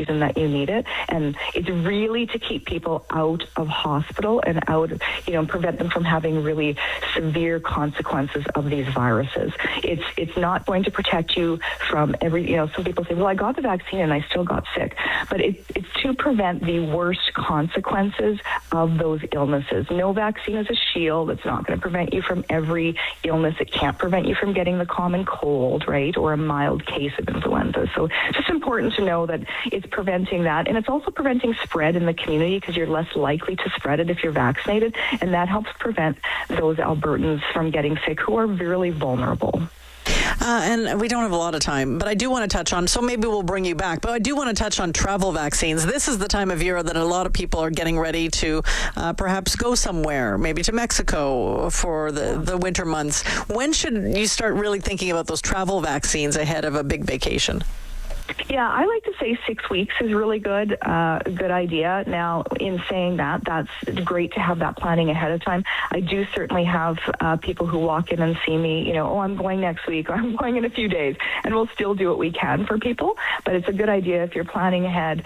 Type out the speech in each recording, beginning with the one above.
season that you need it. And it's really to keep people out of hospital and prevent them from having really severe consequences of these viruses. It's not going to protect you from some people say, well, I got the vaccine and I still got sick. But it's to prevent the worst consequences of those illnesses. No vaccine is a shield. It's not going to prevent you from every illness. It can't prevent you from getting the common cold, right, or a mild case of influenza. So it's just important to know that it's preventing that. And it's also preventing spread in the community because you're less likely to spread it if you're vaccinated. And that helps prevent those Albertans from getting sick who are really vulnerable. And we don't have a lot of time, but I do want to touch on, so maybe we'll bring you back, but I do want to touch on travel vaccines. This is the time of year that a lot of people are getting ready to perhaps go somewhere, maybe to Mexico for the winter months. When should you start really thinking about those travel vaccines ahead of a big vacation? Yeah, I like to say 6 weeks is really good, good idea. Now, in saying that, that's great to have that planning ahead of time. I do certainly have people who walk in and see me, I'm going next week, or I'm going in a few days, and we'll still do what we can for people. But it's a good idea if you're planning ahead.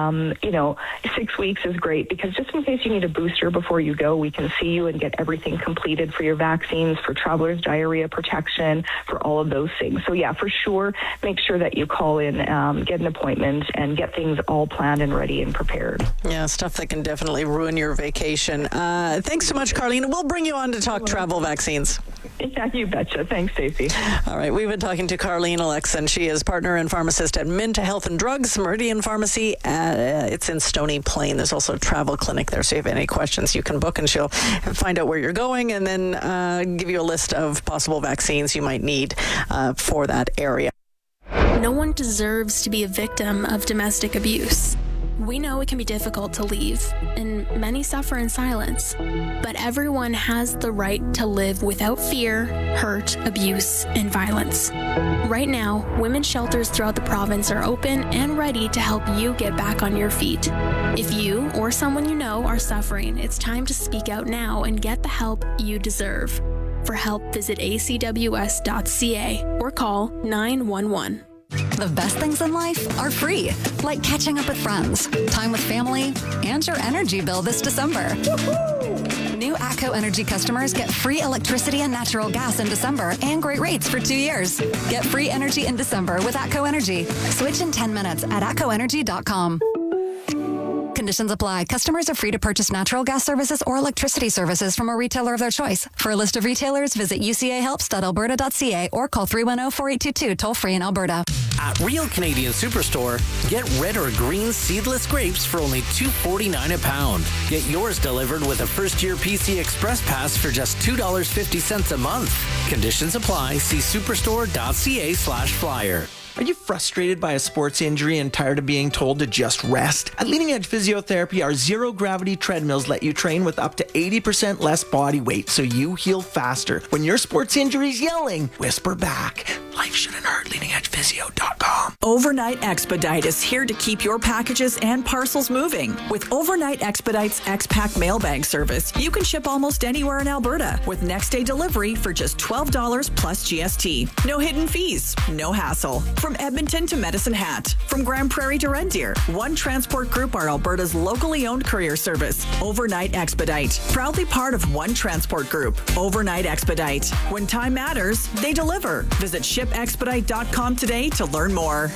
6 weeks is great because just in case you need a booster before you go, we can see you and get everything completed for your vaccines, for travelers' diarrhea protection, for all of those things. So yeah, for sure, make sure that you call in, get an appointment, and get things all planned and ready and prepared. Yeah, stuff that can definitely ruin your vacation. Thanks so much, Carlene. We'll bring you on to talk travel vaccines. Yeah, you betcha. Thanks, Stacey. All right, we've been talking to Carlene Alexan. She is partner and pharmacist at Mint Health and Drugs, Meridian Pharmacy. It's in Stony Plain. There's also a travel clinic there, so if you have any questions, you can book, and she'll find out where you're going and then give you a list of possible vaccines you might need for that area. No one deserves to be a victim of domestic abuse. We know it can be difficult to leave, and many suffer in silence. But everyone has the right to live without fear, hurt, abuse, and violence. Right now, women's shelters throughout the province are open and ready to help you get back on your feet. If you or someone you know are suffering, it's time to speak out now and get the help you deserve. For help, visit acws.ca or call 911. The best things in life are free, like catching up with friends, time with family, and your energy bill this December. Woohoo! New ATCO Energy customers get free electricity and natural gas in December and great rates for 2 years. Get free energy in December with ATCO Energy. Switch in 10 minutes at atcoenergy.com. Conditions apply. Customers are free to purchase natural gas services or electricity services from a retailer of their choice. For a list of retailers, visit ucahelps.alberta.ca or call 310-4822 toll-free in Alberta. At Real Canadian Superstore, get red or green seedless grapes for only $2.49 a pound. Get yours delivered with a first-year PC Express Pass for just $2.50 a month. Conditions apply. See superstore.ca/flyer. Are you frustrated by a sports injury and tired of being told to just rest? At Leading Edge Physiotherapy, our zero-gravity treadmills let you train with up to 80% less body weight so you heal faster. When your sports injury's yelling, whisper back. Life shouldn't hurt. LeadingEdgePhysio.com. Overnight Expedite is here to keep your packages and parcels moving. With Overnight Expedite's X-Pack mail bag service, you can ship almost anywhere in Alberta with next-day delivery for just $12 plus GST. No hidden fees, no hassle. From Edmonton to Medicine Hat, from Grand Prairie to Red Deer, One Transport Group are Alberta's locally owned courier service. Overnight Expedite, proudly part of One Transport Group. Overnight Expedite. When time matters, they deliver. Visit shipexpedite.com today to learn more.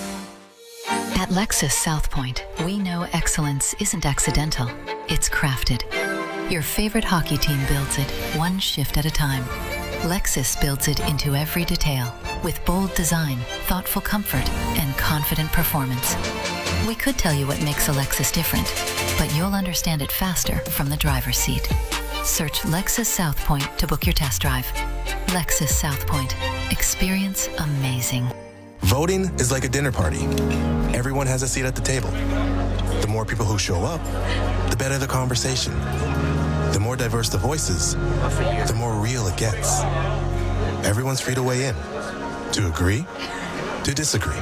At Lexus South Point, we know excellence isn't accidental, it's crafted. Your favorite hockey team builds it, one shift at a time. Lexus builds it into every detail, with bold design, thoughtful comfort, and confident performance. We could tell you what makes a Lexus different, but you'll understand it faster from the driver's seat. Search Lexus South Point to book your test drive. Lexus South Point. Experience amazing. Voting is like a dinner party. Everyone has a seat at the table. The more people who show up, the better the conversation. The more diverse the voices, the more real it gets. Everyone's free to weigh in, to agree, to disagree.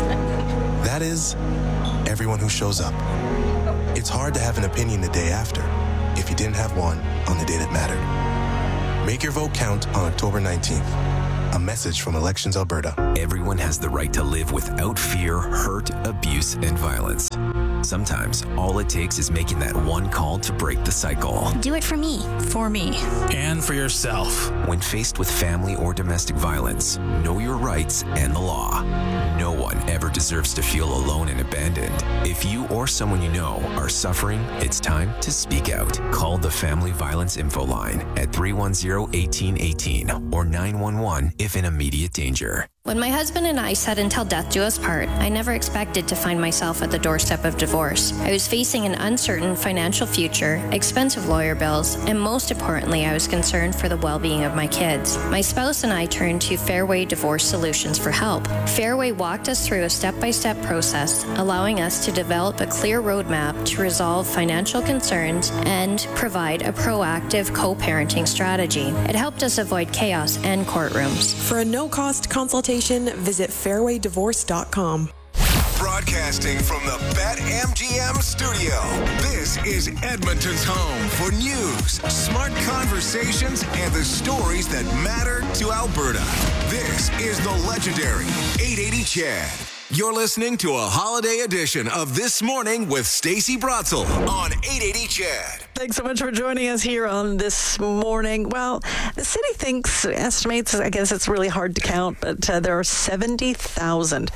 That is, everyone who shows up. It's hard to have an opinion the day after if you didn't have one on the day that mattered. Make your vote count on October 19th. A message from Elections Alberta. Everyone has the right to live without fear, hurt, abuse, and violence. Sometimes, all it takes is making that one call to break the cycle. Do it for me. For me. And for yourself. When faced with family or domestic violence, know your rights and the law. No one ever deserves to feel alone and abandoned. If you or someone you know are suffering, it's time to speak out. Call the Family Violence Info Line at 310-1818 or 911 if in immediate danger. When my husband and I said until death do us part, I never expected to find myself at the doorstep of divorce. I was facing an uncertain financial future, expensive lawyer bills, and most importantly, I was concerned for the well-being of my kids. My spouse and I turned to Fairway Divorce Solutions for help. Fairway walked us through a step-by-step process, allowing us to develop a clear roadmap to resolve financial concerns and provide a proactive co-parenting strategy. It helped us avoid chaos and courtrooms. For a no-cost consultation, visit fairwaydivorce.com. Broadcasting from the BetMGM studio, this is Edmonton's home for news, smart conversations, and the stories that matter to Alberta. This is the legendary 880 Chad. You're listening to a holiday edition of This Morning with Stacey Brotzel on 880 Chad. Thanks so much for joining us here on This Morning. Well, the city estimates, I guess it's really hard to count, but there are 70,000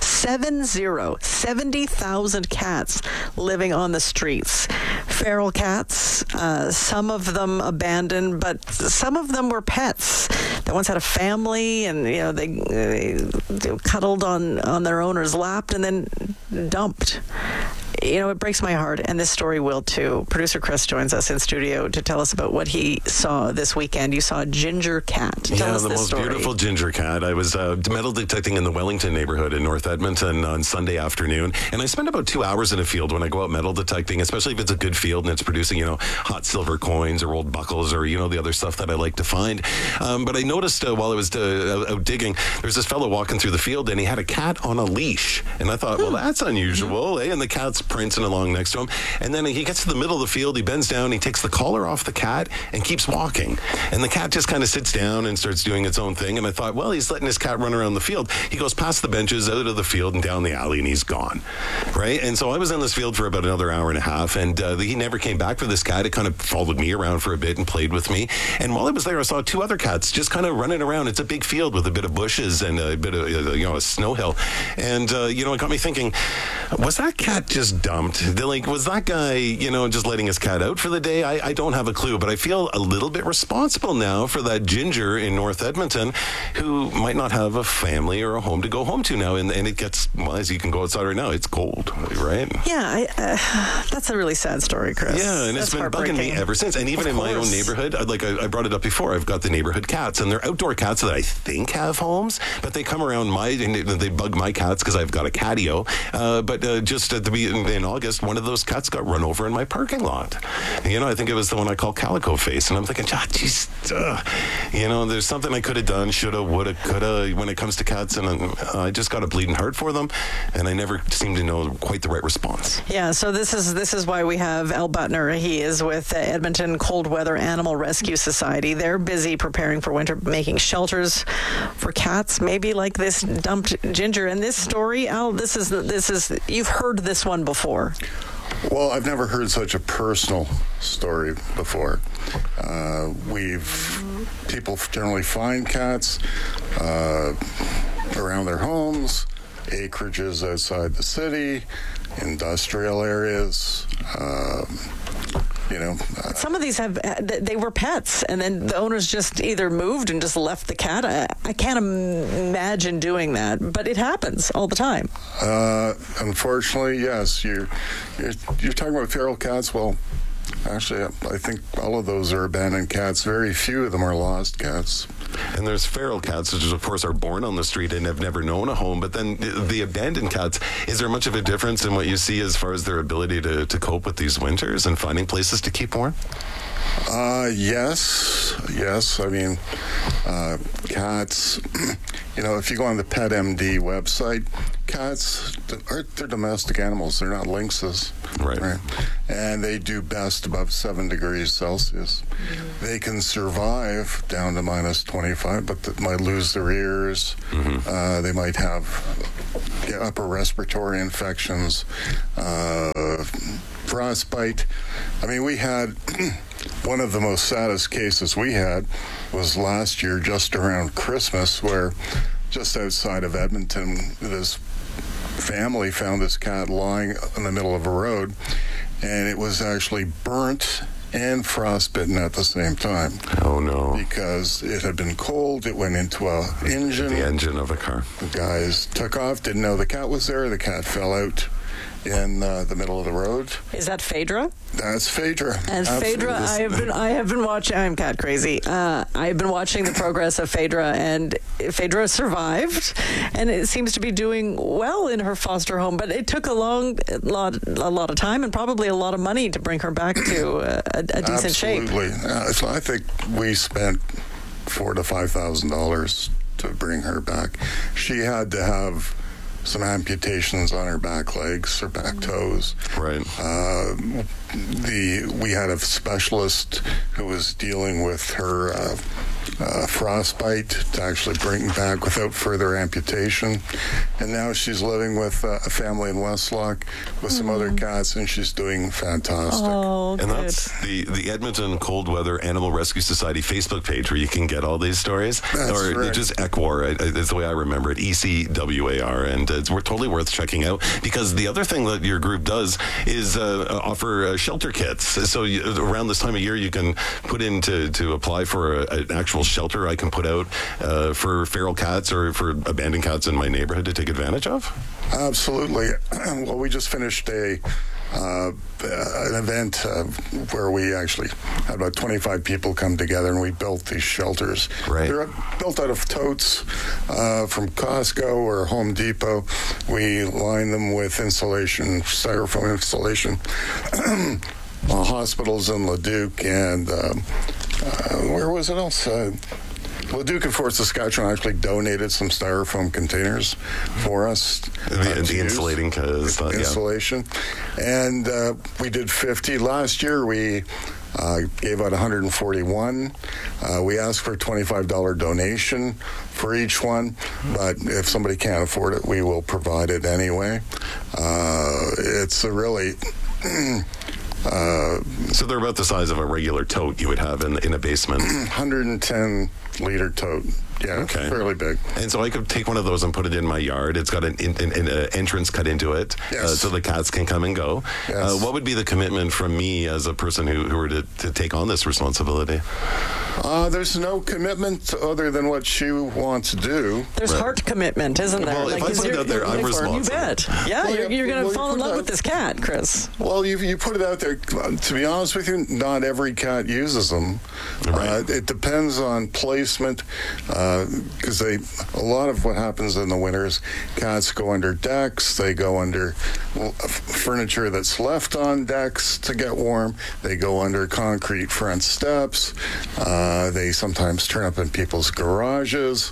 cats living on the streets. Feral cats, some of them abandoned, but some of them were pets. They once had a family, and they cuddled on their owner's lap and then dumped. It breaks my heart, and this story will too. Producer Chris joins us in studio to tell us about what he saw this weekend. You saw a ginger cat. Tell us the most story. Beautiful ginger cat. I was metal detecting in the Wellington neighborhood in North Edmonton on Sunday afternoon, and I spend about 2 hours in a field when I go out metal detecting, especially if it's a good field and it's producing, hot silver coins or old buckles or, the other stuff that I like to find. But I noticed while I was out digging, there's this fellow walking through the field, and he had a cat on a leash. And I thought, well, that's unusual, eh? And the cat's prancing along next to him. And then he gets to the middle of the field, he bends down, he takes the collar off the cat and keeps walking. And the cat just kind of sits down and starts doing its own thing. And I thought, well, he's letting his cat run around the field. He goes past the benches, out of the field, and down the alley, and he's gone. Right? And so I was in this field for about another hour and a half, and he never came back for this cat. It kind of followed me around for a bit and played with me. And while I was there, I saw 2 other cats just kind of running around. It's a big field with a bit of bushes and a bit of, a snow hill. And, it got me thinking, was that cat just dumped? Was that guy, just letting his cat out for the day? I don't have a clue, but I feel a little bit responsible now for that ginger in North Edmonton who might not have a family or a home to go home to now. And it gets, well, as you can go outside right now, it's cold, right? Yeah, that's a really sad story, Chris. Yeah, and it's been bugging me ever since. And even in my own neighborhood, I brought it up before, I've got the neighborhood cats, and they're outdoor cats that I think have homes, but they come around and they bug my cats because I've got a catio. But just in August, one of those cats got run over in my parking lot. I think it was the one I call Calico Face, and I'm thinking, geez, there's something I could have done, shoulda, woulda, coulda, when it comes to cats, and I just got a bleeding heart for them, and I never seem to know quite the right response. Yeah, so this is why we have Al Butner. He is with Edmonton Cold Weather Animal Rescue Society. They're busy preparing for winter, making shelters for cats, maybe like this dumped ginger. And this story, Al, this is you've heard this one before. Well, I've never heard such a personal story before. People generally find cats around their homes, acreages outside the city, industrial areas. Some of these they were pets, and then the owners just either moved and just left the cat. I can't imagine doing that, but it happens all the time. Unfortunately, yes. You're talking about feral cats. Well, actually, I think all of those are abandoned cats. Very few of them are lost cats. And there's feral cats, which of course are born on the street and have never known a home. But then the abandoned cats, is there much of a difference in what you see as far as their ability to cope with these winters and finding places to keep warm? Yes. I mean, cats, if you go on the PetMD website, cats, they're domestic animals. They're not lynxes. Right. And they do best above 7 degrees Celsius. They can survive down to minus 25, but they might lose their ears. They might have upper respiratory infections, frostbite. I mean, we had one of the most saddest cases we had was last year, just around Christmas, where just outside of Edmonton, this family found this cat lying in the middle of a road, and it was actually burnt and frostbitten at the same time. Oh, no. Because it had been cold. It went into a engine. The engine of a car. The guys took off, didn't know the cat was there. The cat fell out in the middle of the road. Is that Phaedra? That's Phaedra. And Phaedra, I have been watching. I'm cat crazy. I've been watching the progress of Phaedra, and Phaedra survived, and it seems to be doing well in her foster home. But it took a lot of time and probably a lot of money to bring her back to a decent shape. Absolutely. So I think we spent $4,000 to $5,000 to bring her back. She had to have some amputations on her back legs, her back toes. Right. We had a specialist who was dealing with her frostbite to actually bring back without further amputation. And now she's living with a family in Westlock with some other cats, and she's doing fantastic. Oh, and that's the Edmonton Cold Weather Animal Rescue Society Facebook page where you can get all these stories. That's or right. Just ECWAR, it's the way I remember it, ECWAR, and it's totally worth checking out, because the other thing that your group does is offer shelter kits. So around this time of year, you can put in to apply for an actual shelter I can put out for feral cats or for abandoned cats in my neighborhood to take advantage of? Absolutely. Well, we just finished an event where we actually had about 25 people come together, and we built these shelters. Right. They're built out of totes from Costco or Home Depot. We line them with insulation, styrofoam insulation. Hospitals in Leduc and where was it else? Leduc and Fort Saskatchewan actually donated some styrofoam containers for us. The insulating insulation. And we did 50. Last year we gave out 141. We asked for a $25 donation for each one, but if somebody can't afford it, we will provide it anyway. It's a really... so they're about the size of a regular tote you would have in a basement. 110-liter tote. Yeah, okay. Fairly big. And so I could take one of those and put it in my yard. It's got an entrance cut into it, yes. So the cats can come and go. Yes. What would be the commitment from me as a person who were to take on this responsibility? There's no commitment other than what you want to do. There's heart commitment, isn't there? Well, if I put it out there, I'm responsible. You bet. Yeah, Well, you're going to fall in love with this cat, Chris. Well, you put it out there. To be honest with you, not every cat uses them. Right. It depends on placement, because a lot of what happens in the winters, cats go under decks. They go under furniture that's left on decks to get warm. They go under concrete front steps. They sometimes turn up in people's garages.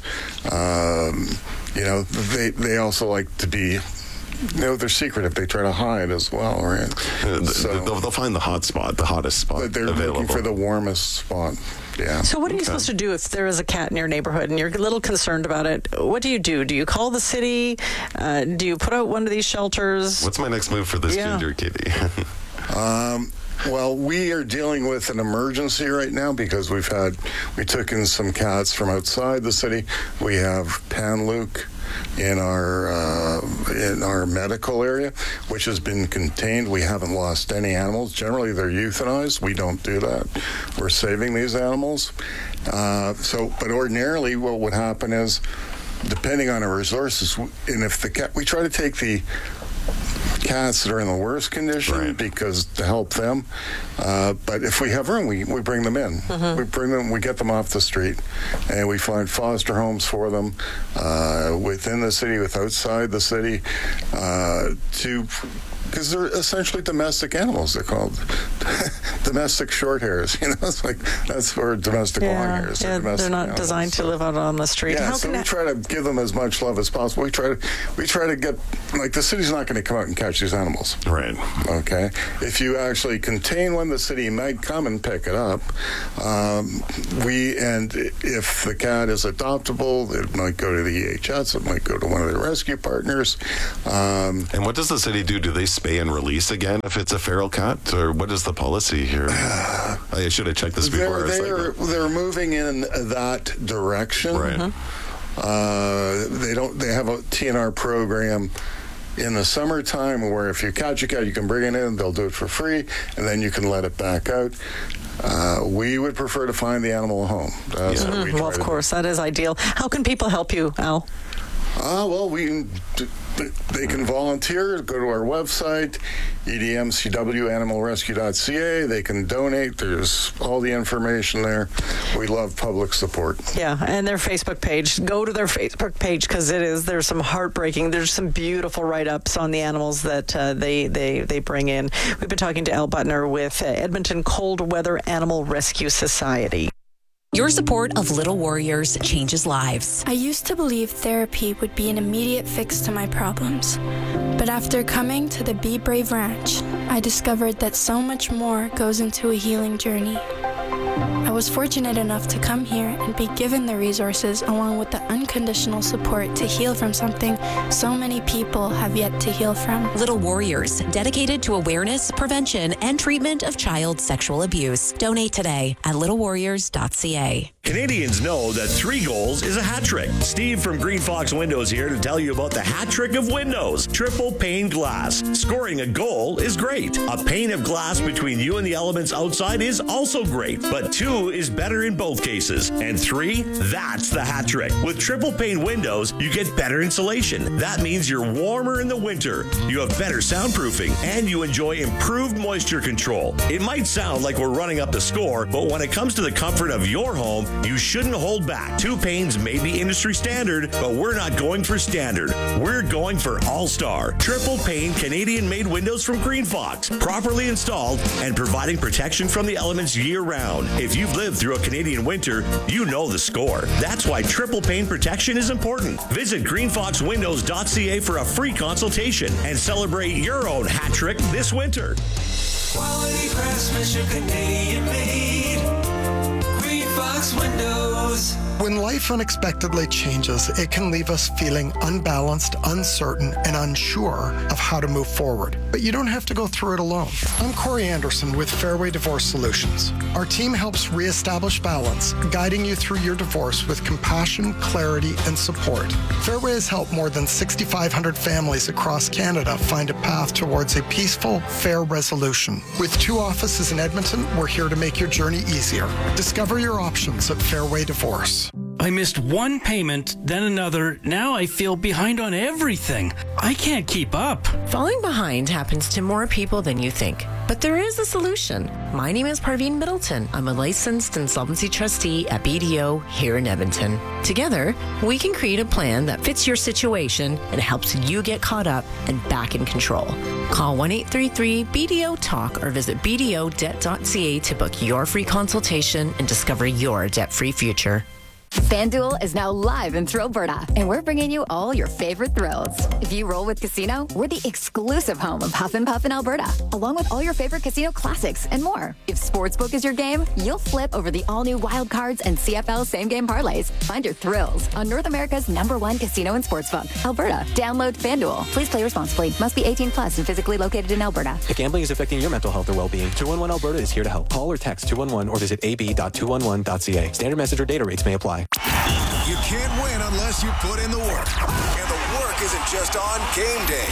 They also like to be... they're secretive. They try to hide as well, right? They'll find the hottest spot they're available. looking for the warmest spot. Yeah. So what are you supposed to do if there is a cat in your neighborhood and you're a little concerned about it? What do you do? Do you call the city? Do you put out one of these shelters? What's my next move for this ginger kitty? Well, we are dealing with an emergency right now because we took in some cats from outside the city. We have Panluke in our medical area, which has been contained. We haven't lost any animals. Generally, they're euthanized. We don't do that. We're saving these animals. But ordinarily, what would happen is, depending on our resources, and if we try to take the cats that are in the worst condition because to help them, but if we have room, we bring them in. We get them off the street, and we find foster homes for them within the city, outside the city, because they're essentially domestic animals. They're called domestic short hairs. It's like that's for domestic long hairs. Yeah, they're not designed to live out on the street. Yeah, so we try to give them as much love as possible. We try to get, like, the city's not going to come out and catch these animals. Right. Okay. If you actually contain one, the city might come and pick it up. And if the cat is adoptable, it might go to the EHS. It might go to one of their rescue partners. And what does the city do? Do they spay and release again if it's a feral cat, or what is the policy here? I should have checked this before. They're moving in that direction. Right. They have a TNR program in the summertime where if you catch a cat, you can bring it in, they'll do it for free, and then you can let it back out. We would prefer to find the animal a home. That's what we try well, of course, that is ideal. How can people help you, Al? Well, they can volunteer, go to our website, edmcwanimalrescue.ca. They can donate. There's all the information there. We love public support. Yeah, and their Facebook page. Go to their Facebook page because there's some there's some beautiful write-ups on the animals that they bring in. We've been talking to Al Butner with Edmonton Cold Weather Animal Rescue Society. Your support of Little Warriors changes lives. I used to believe therapy would be an immediate fix to my problems. But after coming to the Be Brave Ranch, I discovered that so much more goes into a healing journey. I was fortunate enough to come here and be given the resources along with the unconditional support to heal from something so many people have yet to heal from. Little Warriors, dedicated to awareness, prevention, and treatment of child sexual abuse. Donate today at littlewarriors.ca. Canadians know that 3 goals is a hat trick. Steve from Green Fox Windows here to tell you about the hat trick of windows. Triple pane glass. Scoring a goal is great. A pane of glass between you and the elements outside is also great, but 2 is better in both cases. And 3, that's the hat trick. With triple pane windows, you get better insulation. That means you're warmer in the winter, you have better soundproofing, and you enjoy improved moisture control. It might sound like we're running up the score, but when it comes to the comfort of your home, you shouldn't hold back. 2 panes may be industry standard, but we're not going for standard. We're going for all-star. Triple pane Canadian-made windows from Green Fox, properly installed and providing protection from the elements year-round. If you've lived through a Canadian winter, you know the score. That's why triple pane protection is important. Visit greenfoxwindows.ca for a free consultation and celebrate your own hat trick this winter. Quality craftsmanship, Canadian made. Green Fox Windows. When life unexpectedly changes, it can leave us feeling unbalanced, uncertain, and unsure of how to move forward. But you don't have to go through it alone. I'm Corey Anderson with Fairway Divorce Solutions. Our team helps reestablish balance, guiding you through your divorce with compassion, clarity, and support. Fairway has helped more than 6,500 families across Canada find a path towards a peaceful, fair resolution. With 2 offices in Edmonton, we're here to make your journey easier. Discover your options at Fairway Divorce. I missed one payment, then another. Now I feel behind on everything. I can't keep up. Falling behind happens to more people than you think. But there is a solution. My name is Parveen Middleton. I'm a licensed insolvency trustee at BDO here in Edmonton. Together, we can create a plan that fits your situation and helps you get caught up and back in control. Call 1-833-BDO-TALK or visit bdodebt.ca to book your free consultation and discover your debt-free future. FanDuel is now live in Thrillberta, and we're bringing you all your favorite thrills. If you roll with Casino, we're the exclusive home of Huff and Puff in Alberta, along with all your favorite casino classics and more. If Sportsbook is your game, you'll flip over the all-new Wild Cards and CFL same-game parlays. Find your thrills on North America's #1 casino and sportsbook, Alberta. Download FanDuel. Please play responsibly. Must be 18 plus and physically located in Alberta. If gambling is affecting your mental health or well-being, 211 Alberta is here to help. Call or text 211 or visit ab.211.ca. Standard message or data rates may apply. You can't win unless you put in the work. And the work isn't just on game day.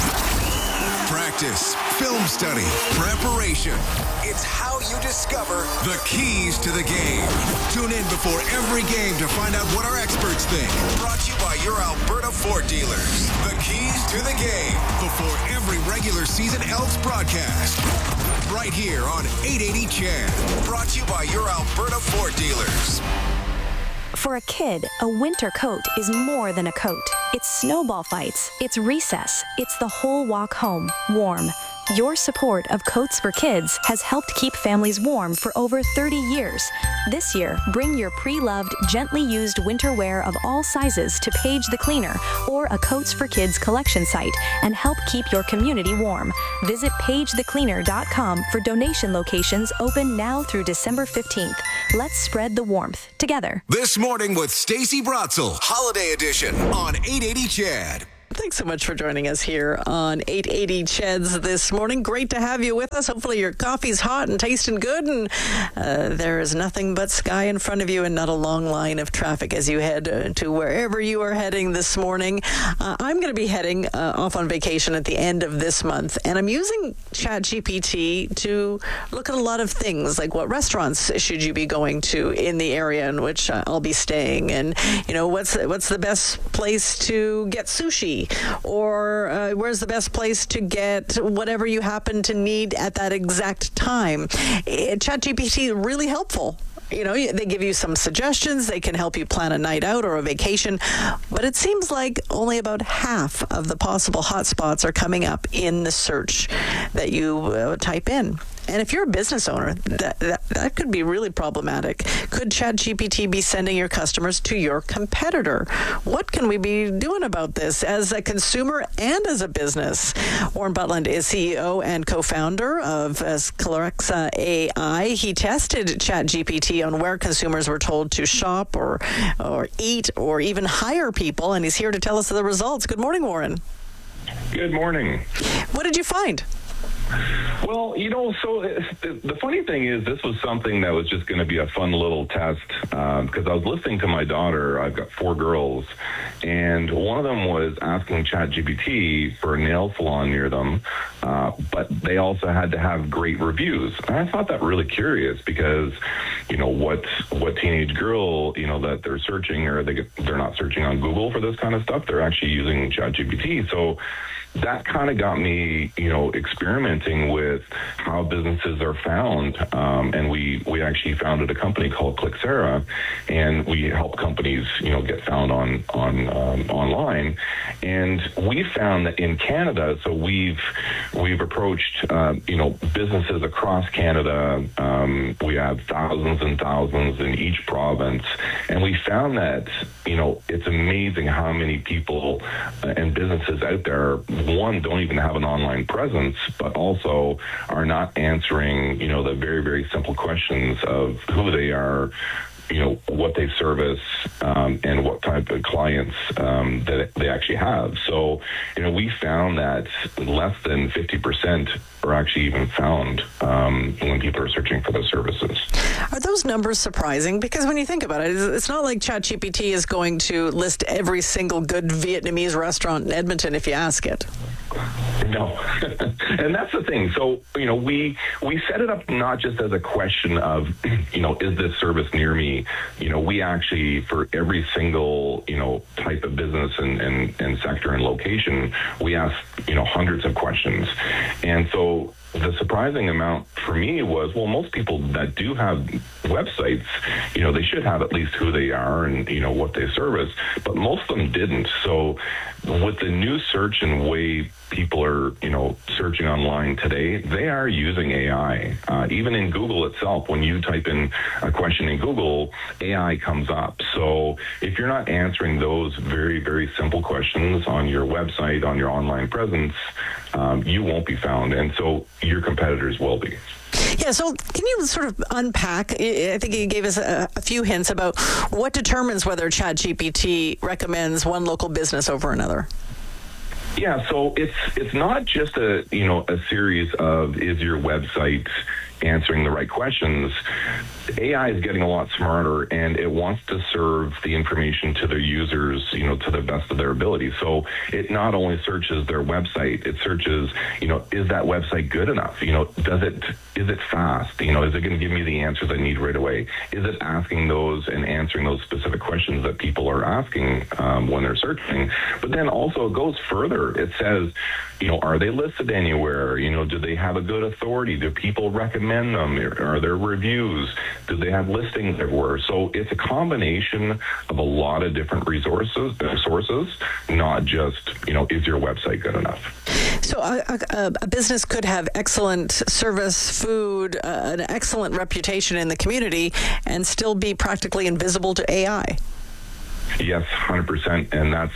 Practice, film study, preparation. It's how you discover the keys to the game. Tune in before every game to find out what our experts think. Brought to you by your Alberta Ford dealers. The keys to the game before every regular season Elks broadcast. Right here on 880 CHAD. Brought to you by your Alberta Ford dealers. For a kid, a winter coat is more than a coat. It's snowball fights, it's recess, it's the whole walk home, warm. Your support of Coats for Kids has helped keep families warm for over 30 years. This year, bring your pre-loved, gently used winter wear of all sizes to Paige the Cleaner or a Coats for Kids collection site and help keep your community warm. Visit pagethecleaner.com for donation locations open now through December 15th. Let's spread the warmth together. This Morning with Stacey Bratzel, Holiday Edition on 880 CHED. Thanks so much for joining us here on 880 CHEDs this morning. Great to have you with us. Hopefully your coffee's hot and tasting good, and there is nothing but sky in front of you and not a long line of traffic as you head to wherever you are heading this morning. I'm going to be heading off on vacation at the end of this month, and I'm using ChatGPT to look at a lot of things, like what restaurants should you be going to in the area in which I'll be staying, and what's the best place to get sushi, or where's the best place to get whatever you happen to need at that exact time. ChatGPT is really helpful. They give you some suggestions. They can help you plan a night out or a vacation. But it seems like only about half of the possible hotspots are coming up in the search that you type in. And if you're a business owner, that could be really problematic. Could ChatGPT be sending your customers to your competitor? What can we be doing about this as a consumer and as a business? Warren Butland is CEO and co-founder of Calexa AI. He tested ChatGPT on where consumers were told to shop or eat or even hire people, and he's here to tell us the results. Good morning, Warren. Good morning. What did you find? Well, so the funny thing is this was something that was just going to be a fun little test because I was listening to my daughter. I've got 4 girls, and one of them was asking ChatGPT for a nail salon near them, but they also had to have great reviews. And I thought that really curious because, what teenage girl, that they're searching, or they're not searching on Google for this kind of stuff. They're actually using ChatGPT. So that kind of got me, experimenting with how businesses are found. And we actually founded a company called Calexa, and we help companies, get found online. And we found that in Canada, so we've approached, businesses across Canada. We have thousands and thousands in each province. And we found that, it's amazing how many people and businesses out there, one, don't even have an online presence, but also are not answering, the very, very simple questions of who they are, what they service, and what type of clients that they actually have. So, we found that less than 50% are actually even found when people are searching for those services. Are those numbers surprising? Because when you think about it, it's not like ChatGPT is going to list every single good Vietnamese restaurant in Edmonton if you ask it. No. And that's the thing. So, we set it up not just as a question of, is this service near me? We actually, for every single, type of business and sector and location, we ask, hundreds of questions. And so the surprising amount for me was, well, most people that do have websites, they should have at least who they are and, what they service, but most of them didn't. So with the new search and way people are, searching online today, they are using AI. Even in Google itself, when you type in a question in Google, AI comes up. So if you're not answering those very, very simple questions on your website, on your online presence, you won't be found. And so your competitors will be. Yeah, so can you sort of unpack, I think you gave us a few hints about what determines whether ChatGPT recommends one local business over another? Yeah, so it's not just a series of, is your website answering the right questions? AI is getting a lot smarter, and it wants to serve the information to their users, to the best of their ability. So it not only searches their website, it searches, is that website good enough? Is it fast? Is it going to give me the answers I need right away? Is it asking those and answering those specific questions that people are asking when they're searching? But then also it goes further. It says, are they listed anywhere? Do they have a good authority? Do people recommend them? Are there reviews? Do they have listings everywhere? So it's a combination of a lot of different sources, not just, is your website good enough? So a business could have excellent service, food, an excellent reputation in the community, and still be practically invisible to AI. Yes, 100%, and that's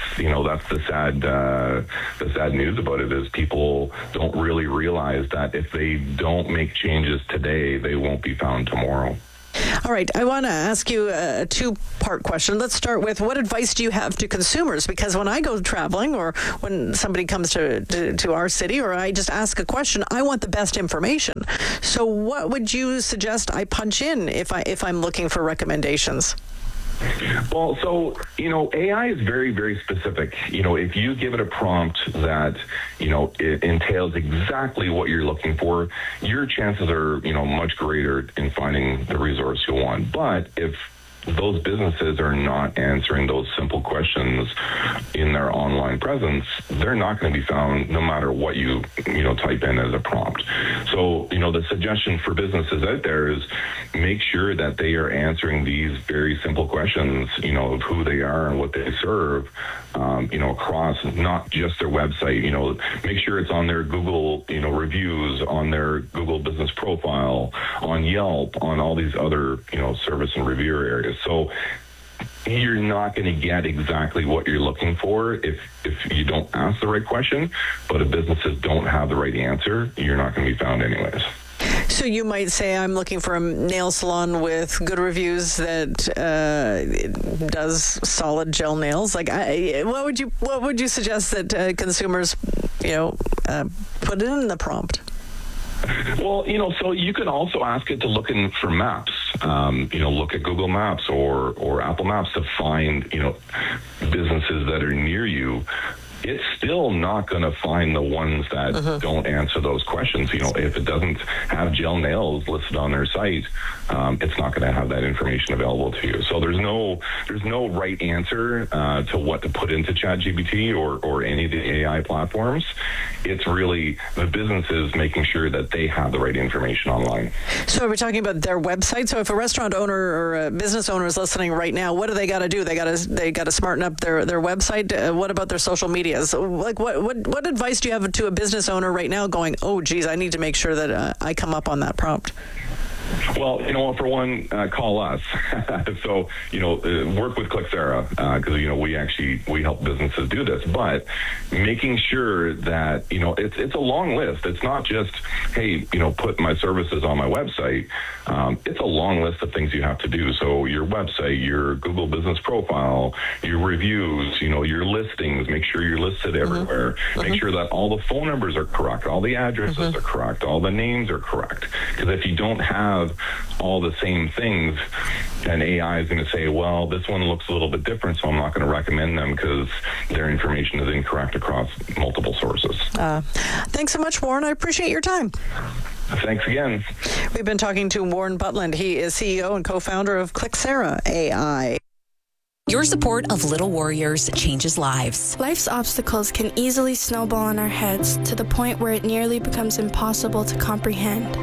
the sad news about it is people don't really realize that if they don't make changes today, they won't be found tomorrow. All right, I want to ask you a two-part question. Let's start with, what advice do you have to consumers? Because when I go traveling, or when somebody comes to our city, or I just ask a question, I want the best information. So what would you suggest I punch in if I'm looking for recommendations? Well, so, AI is very, very specific. If you give it a prompt that, it entails exactly what you're looking for, your chances are, much greater in finding the resource you want. But if those businesses are not answering those simple questions in their online presence, they're not going to be found no matter what you type in as a prompt. So, the suggestion for businesses out there is make sure that they are answering these very simple questions, of who they are and what they serve, across not just their website. Make sure it's on their Google, reviews, on their Google business profile, on Yelp, on all these other, service and review areas. So you're not going to get exactly what you're looking for if you don't ask the right question. But if businesses don't have the right answer, you're not going to be found anyways. So you might say, I'm looking for a nail salon with good reviews that does solid gel nails. Like, what would you suggest that consumers, put in the prompt? Well, so you can also ask it to look in for maps. Look at Google Maps or Apple Maps to find, businesses that are near you. It's still not going to find the ones that don't answer those questions. If it doesn't have gel nails listed on their site, it's not going to have that information available to you. So there's no right answer to what to put into ChatGPT or any of the AI platforms. It's really the businesses making sure that they have the right information online. So are we talking about their website? So if a restaurant owner or a business owner is listening right now, what do they got to do? They got to smarten up their website. What about their social media? So, like, what advice do you have to a business owner right now going, oh, geez, I need to make sure that I come up on that prompt? Well, for one, call us. So, work with Clixera because, we help businesses do this. But making sure that, it's a long list. It's not just, hey, put my services on my website. It's a long list of things you have to do. So your website, your Google business profile, your reviews, your listings, make sure you're listed everywhere. Make sure that all the phone numbers are correct, all the addresses are correct, all the names are correct. Because if you don't have all the same things, and AI is going to say, well, this one looks a little bit different, so I'm not going to recommend them because their information is incorrect across multiple sources. Thanks so much, Warren. I appreciate your time. Thanks again. We've been talking to Warren Butland. He is CEO and co-founder of Clixera AI. Your support of Little Warriors changes lives. Life's obstacles can easily snowball in our heads to the point where it nearly becomes impossible to comprehend.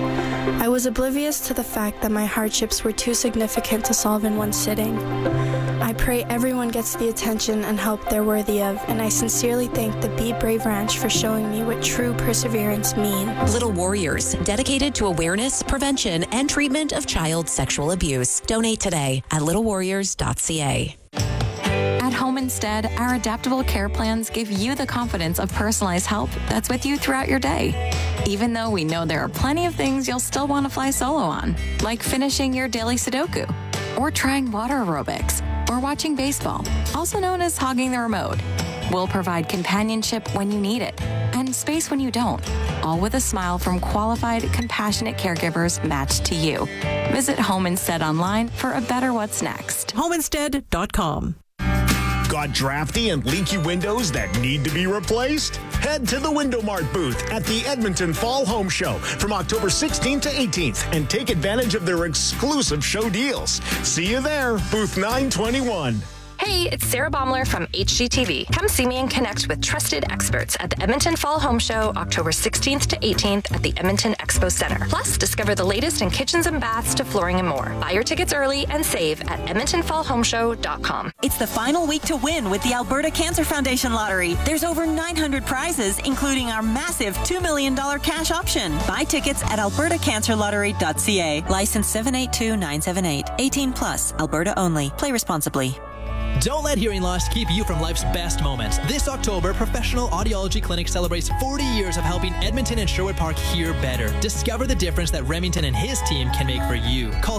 I was oblivious to the fact that my hardships were too significant to solve in one sitting. I pray everyone gets the attention and help they're worthy of, and I sincerely thank the Be Brave Ranch for showing me what true perseverance means. Little Warriors, dedicated to awareness, prevention, and treatment of child sexual abuse. Donate today at littlewarriors.ca. At Home Instead, our adaptable care plans give you the confidence of personalized help that's with you throughout your day. Even though we know there are plenty of things you'll still want to fly solo on, like finishing your daily Sudoku, or trying water aerobics, or watching baseball, also known as hogging the remote. We'll provide companionship when you need it, and space when you don't, all with a smile from qualified, compassionate caregivers matched to you. Visit Home Instead online for a better what's next. HomeInstead.com. Got drafty and leaky windows that need to be replaced? Head to the Window Mart booth at the Edmonton Fall Home Show from October 16th to 18th and take advantage of their exclusive show deals. See you there, booth 921. Hey, it's Sarah Baumler from HGTV. Come see me and connect with trusted experts at the Edmonton Fall Home Show, October 16th to 18th at the Edmonton Expo Center. Plus, discover the latest in kitchens and baths to flooring and more. Buy your tickets early and save at EdmontonFallHomeShow.com. It's the final week to win with the Alberta Cancer Foundation Lottery. There's over 900 prizes, including our massive $2 million cash option. Buy tickets at albertacancerlottery.ca. License 782978. 18 plus. Alberta only. Play responsibly. Don't let hearing loss keep you from life's best moments. This October, Professional Audiology Clinic celebrates 40 years of helping Edmonton and Sherwood Park hear better. Discover the difference that Remington and his team can make for you. Call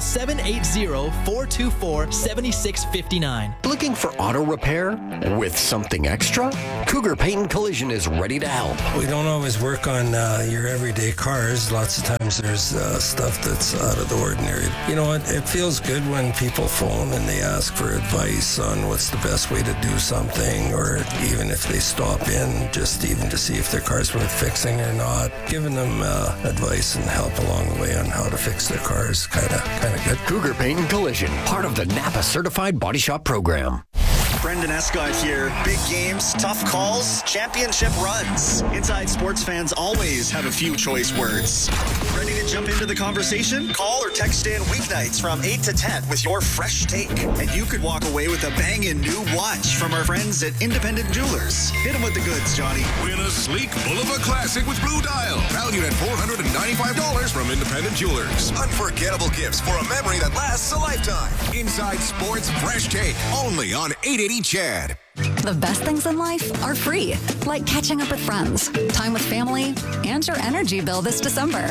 780-424-7659. Looking for auto repair with something extra? Cougar Paint and Collision is ready to help. We don't always work on your everyday cars. Lots of times there's stuff that's out of the ordinary. You know what? It feels good when people phone and they ask for advice on what's the best way to do something, or even if they stop in just even to see if their car's worth fixing or not. Giving them advice and help along the way on how to fix their cars, kind of good. Cougar Paint and Collision, part of the Napa Certified Body Shop Program. Brendan Escott here. Big games, tough calls, championship runs. Inside Sports fans always have a few choice words. Ready to jump into the conversation? Call or text in weeknights from 8 to 10 with your fresh take. And you could walk away with a banging new watch from our friends at Independent Jewelers. Hit them with the goods, Johnny. Win a sleek Bulova Classic with Blue Dial. Valued at $495 from Independent Jewelers. Unforgettable gifts for a memory that lasts a lifetime. Inside Sports Fresh Take. Only on 880 Chad. The best things in life are free, like catching up with friends, time with family, and your energy bill this December.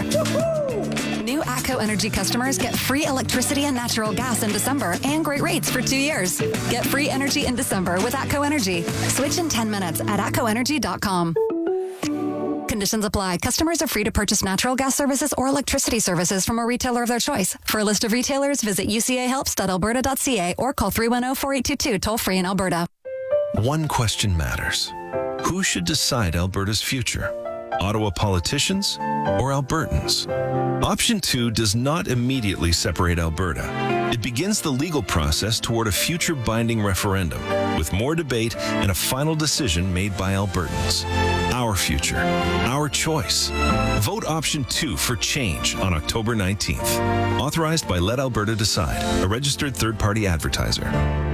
New ATCO Energy customers get free electricity and natural gas in December and great rates for 2 years. Get free energy in December with ATCO Energy. Switch in 10 minutes at atcoenergy.com. Conditions apply. Customers are free to purchase natural gas services or electricity services from a retailer of their choice. For a list of retailers, visit ucahelps.alberta.ca or call 310-4822 toll-free in Alberta. One question matters. Who should decide Alberta's future? Ottawa politicians or Albertans? Option 2 does not immediately separate Alberta. It begins the legal process toward a future binding referendum, with more debate and a final decision made by Albertans. Our future, our choice. Vote Option 2 for change on October 19th. Authorized by Let Alberta Decide, a registered third-party advertiser.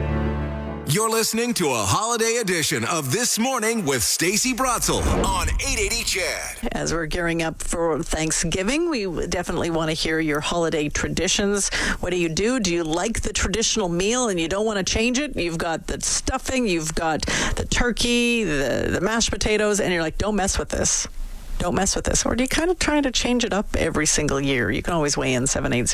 You're listening to a holiday edition of This Morning with Stacey Brotzel on 880 Chad. As we're gearing up for Thanksgiving, we definitely want to hear your holiday traditions. What do you do? Do you like the traditional meal and you don't want to change it? You've got the stuffing, you've got the turkey, the mashed potatoes, and you're like, don't mess with this. Don't mess with this. Or do you kind of try to change it up every single year? You can always weigh in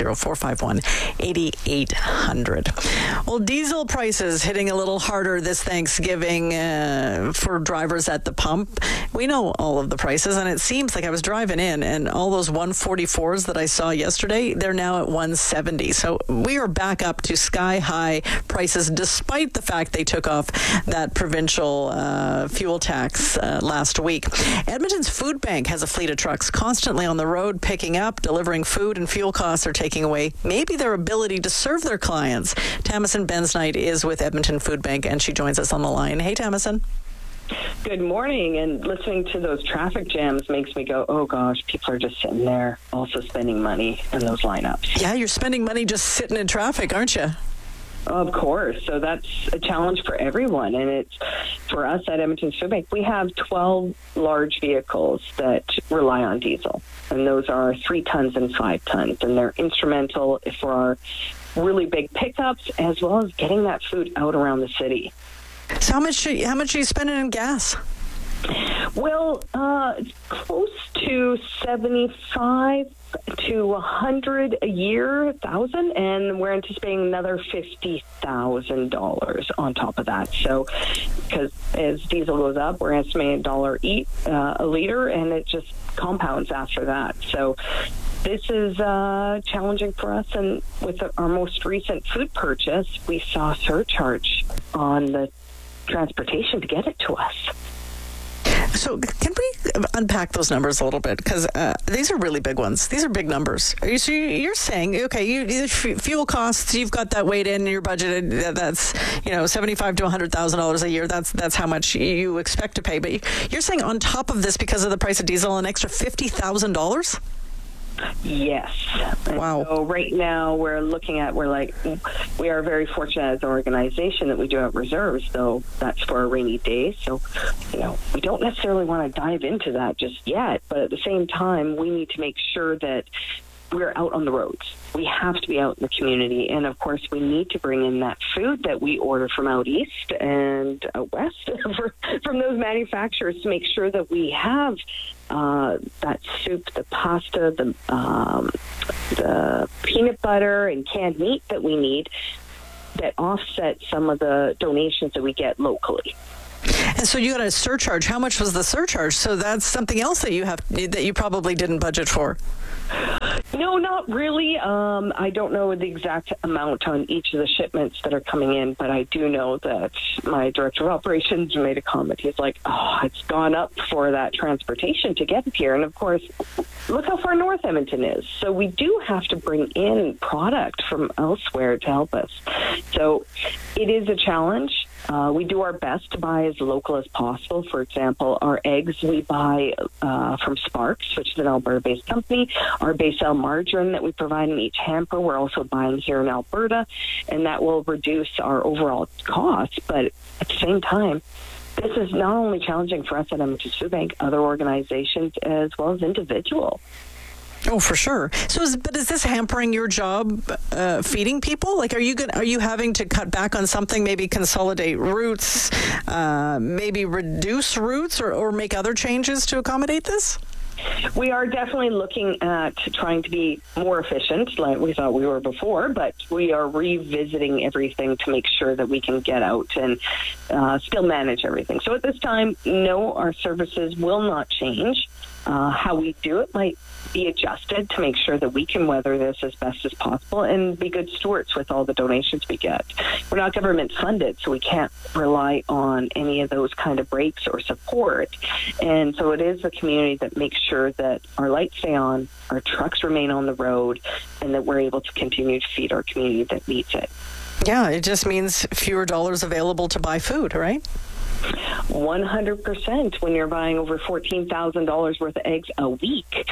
780-451-8800. Well, diesel prices hitting a little harder this Thanksgiving for drivers at the pump. We know all of the prices, and it seems like I was driving in, and all those 144s that I saw yesterday, they're now at 170. So we are back up to sky-high prices, despite the fact they took off that provincial fuel tax last week. Edmonton's Food Bank has a fleet of trucks constantly on the road, picking up, delivering food, and fuel costs are taking away maybe their ability to serve their clients. Tamison Bensknight is with Edmonton Food Bank, and she joins us on the line. Hey, Tamison. Good morning. And listening to those traffic jams makes me go, oh gosh, people are just sitting there also spending money in those lineups. Yeah, you're spending money just sitting in traffic, aren't you? Of course. So that's a challenge for everyone. And it's for us at Edmonton Food Bank, we have 12 large vehicles that rely on diesel. And those are 3 tons and 5 tons. And they're instrumental for our really big pickups, as well as getting that food out around the city. So how much are you spending in gas? Well, close to 75 to 100 a year, 1,000, and we're anticipating another $50,000 on top of that. So, because as diesel goes up, we're estimating $1 a liter, and it just compounds after that. So, this is challenging for us, and with our most recent food purchase, we saw a surcharge on the transportation to get it to us. So can we unpack those numbers a little bit? Because these are really big ones. These are big numbers. So you're saying, okay, fuel costs, you've got that weighed in your budget. That's, $75,000 to $100,000 a year. That's how much you expect to pay. But you're saying on top of this, because of the price of diesel, an extra $50,000? Yes. Wow. So right now we are very fortunate as an organization that we do have reserves, though that's for a rainy day. So, we don't necessarily want to dive into that just yet, but at the same time, we need to make sure that we're out on the roads. We have to be out in the community. And of course, we need to bring in that food that we order from out east and out west from those manufacturers to make sure that we have that soup, the pasta, the peanut butter and canned meat that we need that offset some of the donations that we get locally. And so you got a surcharge. How much was the surcharge? So that's something else that you probably didn't budget for. No, not really. I don't know the exact amount on each of the shipments that are coming in, but I do know that my director of operations made a comment. He's like, it's gone up for that transportation to get here. And of course, look how far north Edmonton is. So we do have to bring in product from elsewhere to help us. So it is a challenge. We do our best to buy as local as possible. For example, our eggs we buy from Sparks, which is an Alberta-based company. Our Basel margarine that we provide in each hamper, we're also buying here in Alberta, and that will reduce our overall costs. But at the same time, this is not only challenging for us at Edmonton Food Bank, other organizations as well as individuals. Oh, for sure. So, is this hampering your job feeding people? Like, are you having to cut back on something? Maybe consolidate routes, maybe reduce routes, or make other changes to accommodate this? We are definitely looking at trying to be more efficient, like we thought we were before, but we are revisiting everything to make sure that we can get out and still manage everything. So at this time, no, our services will not change. How we do it might be adjusted to make sure that we can weather this as best as possible and be good stewards with all the donations we get. We're not government funded, so we can't rely on any of those kind of breaks or support. And so it is the community that makes sure that our lights stay on, our trucks remain on the road, and that we're able to continue to feed our community that needs it. Yeah, it just means fewer dollars available to buy food, right? 100%. When you're buying over $14,000 worth of eggs a week,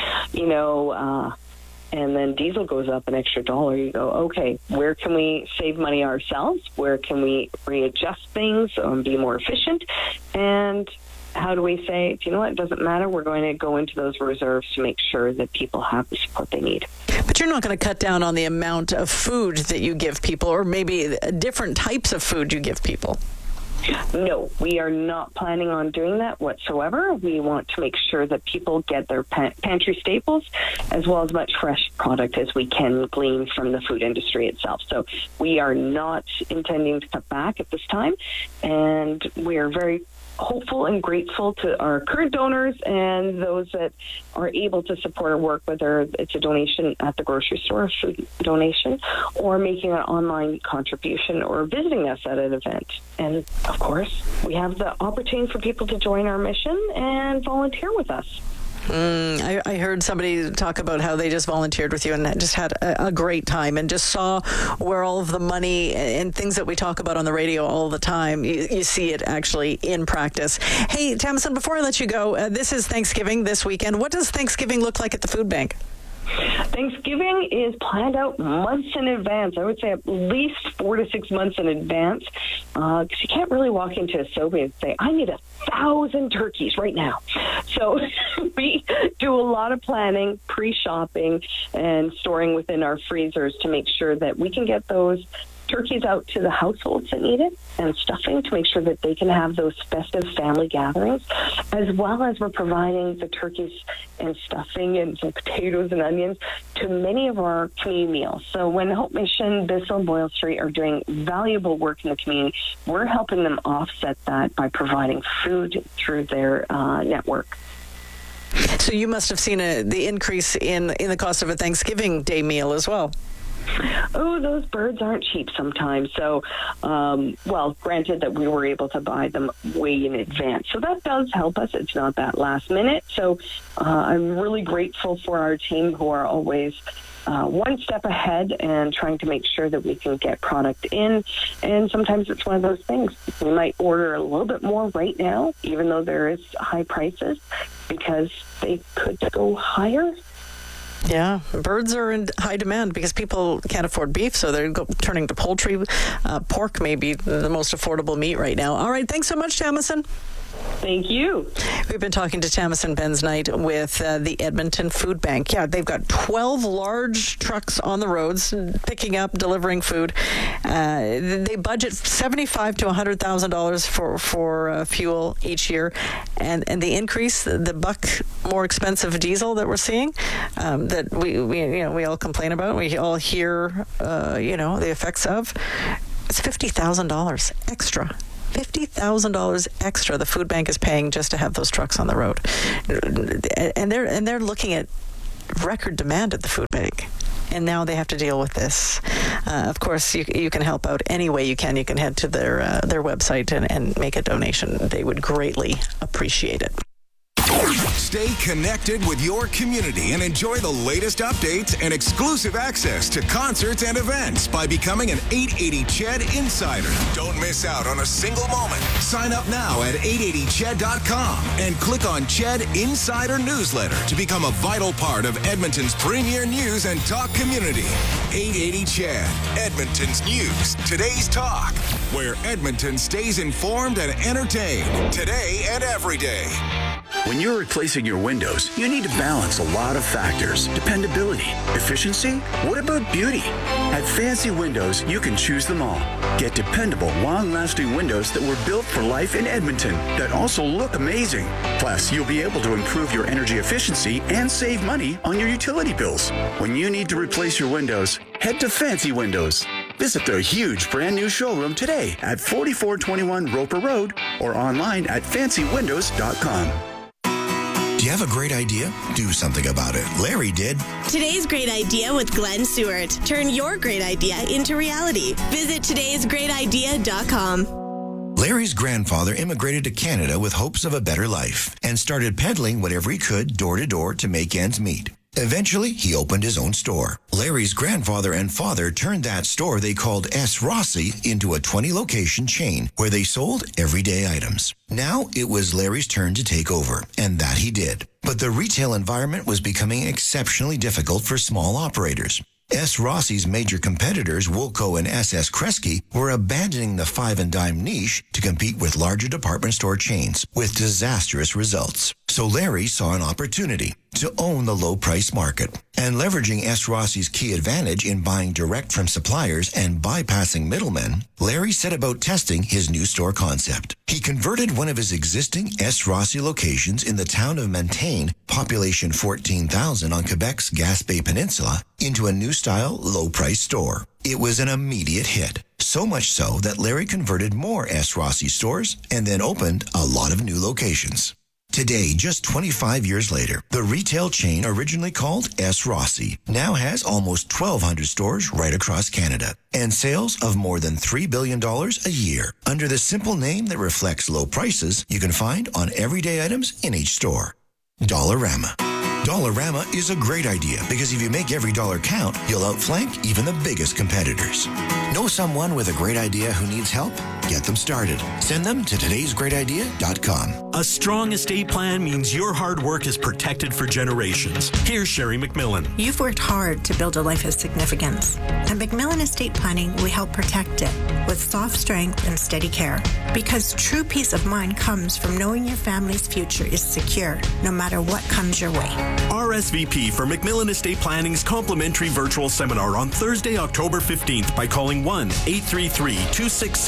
and then diesel goes up an extra $1, you go, okay, where can we save money ourselves? Where can we readjust things and be more efficient? And how do we say, you know what, it doesn't matter, we're going to go into those reserves to make sure that people have the support they need. But you're not going to cut down on the amount of food that you give people, or maybe different types of food you give people. No, we are not planning on doing that whatsoever. We want to make sure that people get their pantry staples as well as much fresh product as we can glean from the food industry itself. So we are not intending to cut back at this time, and we are very hopeful and grateful to our current donors and those that are able to support our work, whether it's a donation at the grocery store, a food donation, or making an online contribution or visiting us at an event. And of course, we have the opportunity for people to join our mission and volunteer with us. I heard somebody talk about how they just volunteered with you and just had a great time and just saw where all of the money and things that we talk about on the radio all the time, you see it actually in practice. Hey, Tamsin, before I let you go, this is Thanksgiving this weekend. What does Thanksgiving look like at the food bank? Thanksgiving is planned out months in advance. I would say at least 4 to 6 months in advance, because you can't really walk into a Sobeys and say, I need 1,000 turkeys right now. So we do a lot of planning, pre-shopping, and storing within our freezers to make sure that we can get those turkeys out to the households that need it, and stuffing to make sure that they can have those festive family gatherings, as well as we're providing the turkeys and stuffing and some potatoes and onions to many of our community meals. So when Hope Mission, Bissell, and Boyle Street are doing valuable work in the community, we're helping them offset that by providing food through their network. So you must have seen the increase in the cost of a Thanksgiving Day meal as well. Oh, those birds aren't cheap sometimes. So, granted that we were able to buy them way in advance. So that does help us. It's not that last minute. So I'm really grateful for our team who are always one step ahead and trying to make sure that we can get product in. And sometimes it's one of those things. We might order a little bit more right now, even though there is high prices, because they could go higher. Yeah, birds are in high demand because people can't afford beef, so they're turning to poultry. Pork may be the most affordable meat right now. All right, thanks so much, Tamison. Thank you. We've been talking to Tamison Benz-Knight with the Edmonton Food Bank. Yeah, they've got 12 large trucks on the roads picking up, delivering food. They budget $75,000 to $100,000 for fuel each year, and the increase, the buck more expensive diesel that we're seeing, that we all complain about, we all hear the effects of. It's $50,000 extra. $50,000 extra the food bank is paying just to have those trucks on the road, and they're looking at record demand at the food bank, and now they have to deal with this. Of course, you can help out any way you can. You can head to their website and make a donation. They would greatly appreciate it. Stay connected with your community and enjoy the latest updates and exclusive access to concerts and events by becoming an 880 CHED Insider. Don't miss out on a single moment. Sign up now at 880ched.com and click on CHED Insider Newsletter to become a vital part of Edmonton's premier news and talk community. 880 CHED, Edmonton's news, today's talk, where Edmonton stays informed and entertained today and every day. When you're replacing your windows, you need to balance a lot of factors. Dependability, efficiency, what about beauty? At Fancy Windows, you can choose them all. Get dependable, long-lasting windows that were built for life in Edmonton that also look amazing. Plus, you'll be able to improve your energy efficiency and save money on your utility bills. When you need to replace your windows, head to Fancy Windows. Visit their huge brand new showroom today at 4421 Roper Road or online at fancywindows.com. Do you have a great idea? Do something about it. Larry did. Today's Great Idea with Glenn Stewart. Turn your great idea into reality. Visit todaysgreatidea.com. Larry's grandfather immigrated to Canada with hopes of a better life and started peddling whatever he could door to door to make ends meet. Eventually, he opened his own store. Larry's grandfather and father turned that store they called S. Rossi into a 20-location chain where they sold everyday items. Now, it was Larry's turn to take over, and that he did. But the retail environment was becoming exceptionally difficult for small operators. S. Rossi's major competitors, Woolco and S.S. Kresge, were abandoning the five and dime niche to compete with larger department store chains with disastrous results. So Larry saw an opportunity to own the low-price market. And leveraging S. Rossi's key advantage in buying direct from suppliers and bypassing middlemen, Larry set about testing his new store concept. He converted one of his existing S. Rossi locations in the town of Mentane, population 14,000 on Quebec's Gaspé Peninsula, into a new-style, low-price store. It was an immediate hit, so much so that Larry converted more S. Rossi stores and then opened a lot of new locations. Today, just 25 years later, the retail chain originally called S. Rossi now has almost 1,200 stores right across Canada and sales of more than $3 billion a year under the simple name that reflects low prices you can find on everyday items in each store. Dollarama. Dollarama is a great idea because if you make every dollar count, you'll outflank even the biggest competitors. Know someone with a great idea who needs help? Get them started. Send them to todaysgreatidea.com. A strong estate plan means your hard work is protected for generations. Here's Sherry McMillan. You've worked hard to build a life of significance. At McMillan Estate Planning, we help protect it with soft strength and steady care. Because true peace of mind comes from knowing your family's future is secure, no matter what comes your way. RSVP for McMillan Estate Planning's complimentary virtual seminar on Thursday, October 15th by calling 1-833-266-6000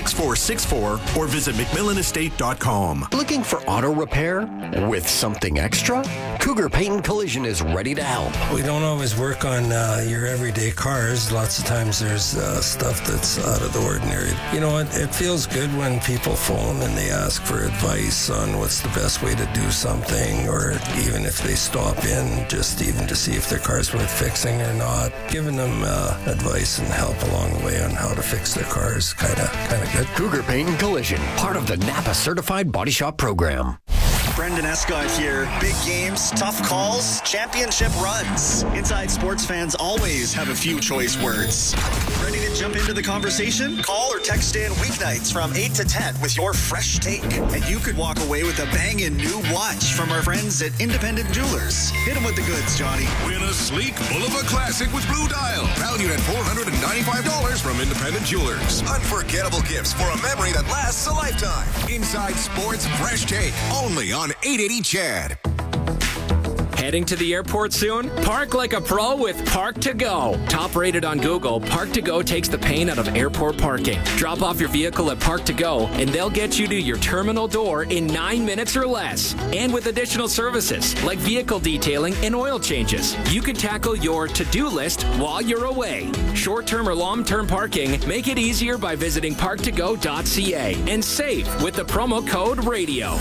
6464 or visit McMillanestate.com. Looking for auto repair with something extra? Cougar Paint and Collision is ready to help. We don't always work on your everyday cars. Lots of times there's stuff that's out of the ordinary. You know what? It feels good when people phone and they ask for advice on what's the best way to do something, or even if they stop in just even to see if their car's worth fixing or not. Giving them advice and help along the way on how to fix their cars, kind of good. Cougar Paint and Collision, part of the Napa Certified Body Shop Program. Brendan Escott here. Big games, tough calls, championship runs. Inside Sports fans always have a few choice words. Ready to jump into the conversation? Call or text in weeknights from 8 to 10 with your fresh take. And you could walk away with a banging new watch from our friends at Independent Jewelers. Hit them with the goods, Johnny. Win a sleek Bulova Classic with Blue Dial. Valued at $495 from Independent Jewelers. Unforgettable gifts for a memory that lasts a lifetime. Inside Sports Fresh Take. Only on 880 Chad. Heading to the airport soon? Park like a pro with Park to Go. Top rated on Google, Park to Go takes the pain out of airport parking. Drop off your vehicle at Park to Go and they'll get you to your terminal door in 9 minutes or less. And with additional services like vehicle detailing and oil changes, you can tackle your to-do list while you're away. Short-term or long-term parking, make it easier by visiting parktogo.ca and save with the promo code RADIO.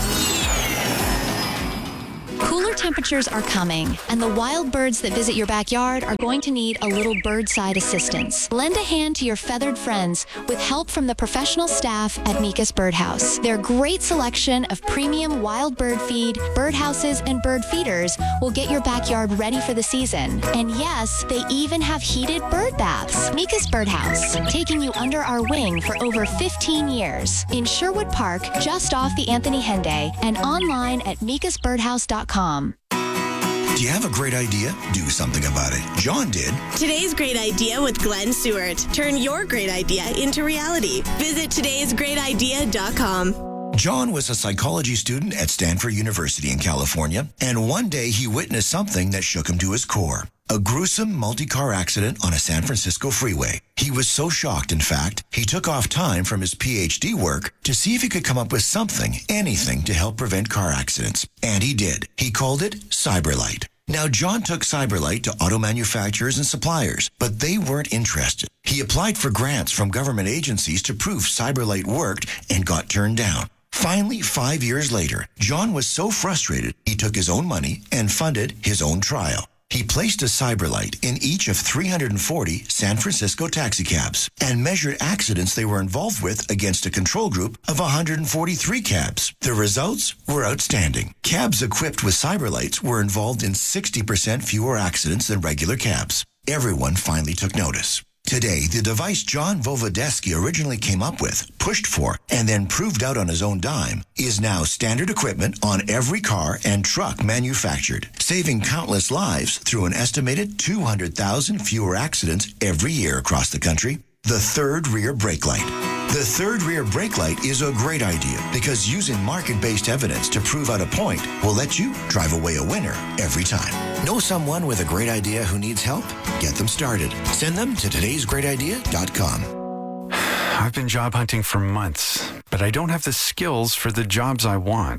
Cooler temperatures are coming, and the wild birds that visit your backyard are going to need a little birdside assistance. Lend a hand to your feathered friends with help from the professional staff at Mika's Birdhouse. Their great selection of premium wild bird feed, birdhouses, and bird feeders will get your backyard ready for the season. And yes, they even have heated bird baths. Mika's Birdhouse, taking you under our wing for over 15 years. In Sherwood Park, just off the Anthony Henday, and online at mikasbirdhouse.com. Do you have a great idea? Do something about it. John did. Today's Great Idea with Glenn Seward. Turn your great idea into reality. Visit todaysgreatidea.com. John was a psychology student at Stanford University in California, and one day he witnessed something that shook him to his core. A gruesome multi-car accident on a San Francisco freeway. He was so shocked, in fact, he took off time from his PhD work to see if he could come up with something, anything, to help prevent car accidents. And he did. He called it CyberLight. Now, John took CyberLight to auto manufacturers and suppliers, but they weren't interested. He applied for grants from government agencies to prove CyberLight worked and got turned down. Finally, 5 years later, John was so frustrated, he took his own money and funded his own trial. He placed a CyberLight in each of 340 San Francisco taxicabs and measured accidents they were involved with against a control group of 143 cabs. The results were outstanding. Cabs equipped with CyberLights were involved in 60% fewer accidents than regular cabs. Everyone finally took notice. Today, the device John Vovodesky originally came up with, pushed for, and then proved out on his own dime, is now standard equipment on every car and truck manufactured, saving countless lives through an estimated 200,000 fewer accidents every year across the country. The third rear brake light. The third rear brake light is a great idea because using market-based evidence to prove out a point will let you drive away a winner every time. Know someone with a great idea who needs help? Get them started. Send them to todaysgreatidea.com. I've been job hunting for months, but I don't have the skills for the jobs I want.